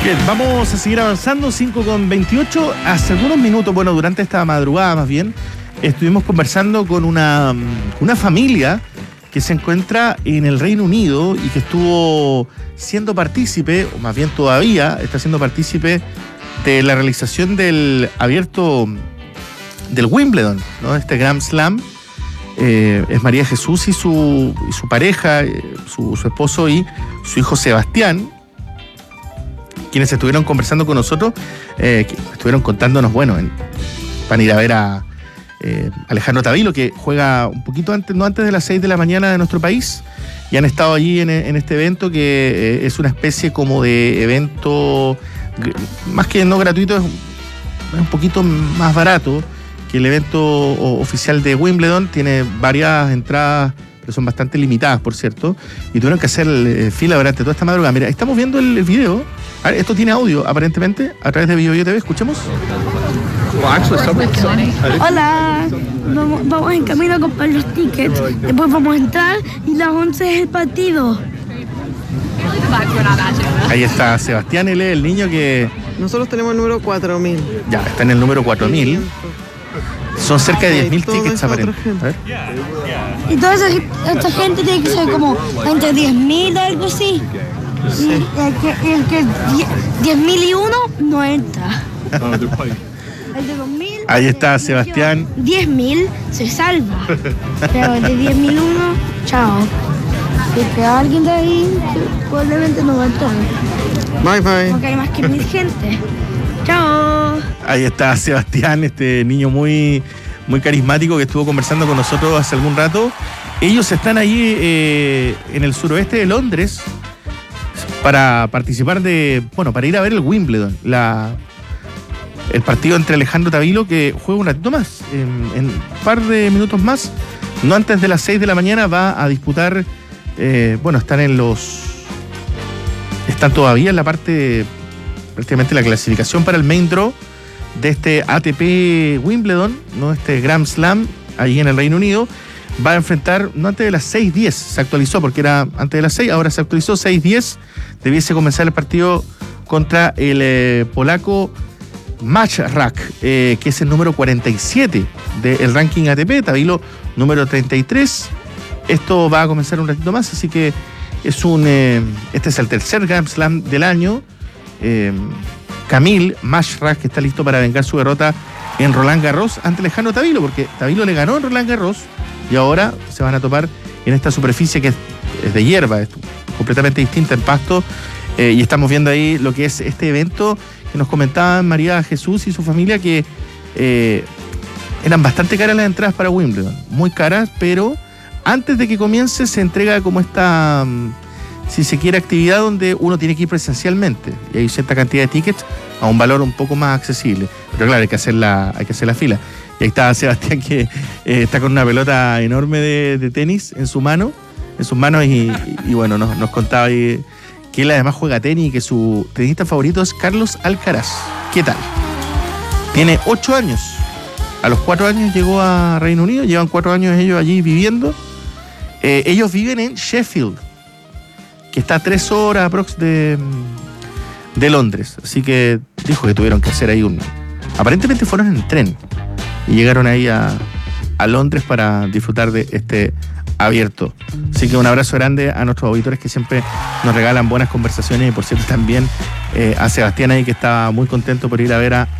Bien, vamos a seguir avanzando, 5:28. Hace algunos minutos, bueno, durante esta madrugada más bien, estuvimos conversando con una familia que se encuentra en el Reino Unido y que estuvo siendo partícipe, o más bien todavía está siendo partícipe de la realización del abierto del Wimbledon, ¿no? Este Grand Slam. Es María Jesús y su pareja, su esposo y su hijo Sebastián, quienes estuvieron conversando con nosotros, que estuvieron contándonos, bueno, van a ir a ver a Alejandro Tavilo, que juega un poquito antes, no antes de las 6 de la mañana de nuestro país, y han estado allí en este evento, que es una especie como de evento, más que no gratuito, es un poquito más barato que el evento oficial de Wimbledon. Tiene varias entradas, pero son bastante limitadas, por cierto, y tuvieron que hacer fila durante toda esta madrugada. Mira, estamos viendo el video. A ver, esto tiene audio, aparentemente, a través de BioBio TV. Escuchemos. Hola, vamos en camino a comprar los tickets. Después vamos a entrar y las 11 es el partido. Ahí está Sebastián, él es el niño que... Nosotros tenemos el número 4000. Ya, está en el número 4000. Son cerca de 10.000 tickets, aparentemente. A ver. Y toda esta gente tiene que ser como entre 10.000 o algo así. Sí. Y el que 10.001 no entra. El de 2.000. Ahí está Sebastián. 10.000 se salva. Pero el de 10.001, chao. Si queda alguien de ahí, probablemente no va a entrar. Bye bye. Porque hay más que 1.000 gente. Chao. Ahí está Sebastián, este niño muy, muy carismático que estuvo conversando con nosotros hace algún rato. Ellos están allí en el suroeste de Londres para participar para ir a ver el Wimbledon, el partido entre Alejandro Tavilo, que juega un ratito más, en un par de minutos más, no antes de las 6 de la mañana, va a disputar, están todavía en la parte, prácticamente la clasificación para el main draw de este ATP Wimbledon, ¿no? Este Grand Slam, allí en el Reino Unido. Va a enfrentar, no antes de las 6:10, se actualizó porque era antes de las 6, ahora se actualizó, 6:10, debiese comenzar el partido contra el polaco Machrak, que es el número 47 del ranking ATP, Tavilo número 33. Esto va a comenzar un ratito más, así que este es el tercer Grand Slam del año. Camille Machrak, que está listo para vengar su derrota en Roland Garros ante Alejandro Tavilo, porque Tavilo le ganó en Roland Garros y ahora se van a topar en esta superficie que es de hierba, es completamente distinta en pasto, y estamos viendo ahí lo que es este evento que nos comentaban María Jesús y su familia, que eran bastante caras las entradas para Wimbledon, muy caras, pero antes de que comience se entrega como esta, si se quiere, actividad donde uno tiene que ir presencialmente y hay cierta cantidad de tickets a un valor un poco más accesible, pero claro, hay que hacer la fila. Y ahí está Sebastián, que está con una pelota enorme de tenis en sus manos y bueno, nos contaba ahí que él además juega tenis y que su tenista favorito es Carlos Alcaraz. ¿Qué tal? Tiene 8 años. A los 4 años llegó a Reino Unido, llevan 4 años ellos allí viviendo. Ellos viven en Sheffield, que está a 3 horas aprox de Londres. Así que dijo que tuvieron que hacer ahí aparentemente fueron en tren y llegaron ahí a Londres para disfrutar de este abierto. Así que un abrazo grande a nuestros auditores que siempre nos regalan buenas conversaciones, y por cierto también a Sebastián ahí, que estaba muy contento por ir a ver a